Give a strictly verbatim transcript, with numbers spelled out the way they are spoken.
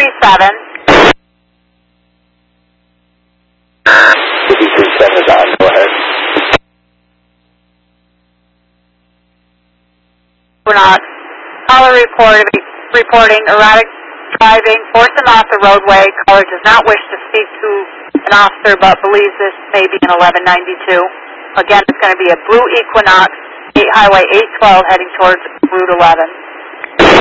three seven. fifty three seven is on. Go ahead. Equinox. Caller report, reporting erratic driving, forced him off the roadway. Caller does not wish to speak to an officer but believes this may be an eleven ninety-two. Again, it's going to be a blue Equinox, Highway eight twelve heading towards Route eleven.